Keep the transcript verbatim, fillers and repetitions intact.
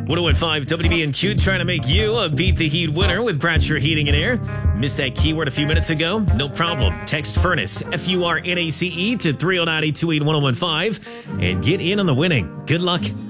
one oh one five W B N Q trying to make you a Beat the Heat winner with Bradshaw Heating and Air. Missed that keyword a few minutes ago? No problem. Text Furnace, F U R N A C E, to three oh nine, eight two eight, one oh one five and get in on the winning. Good luck.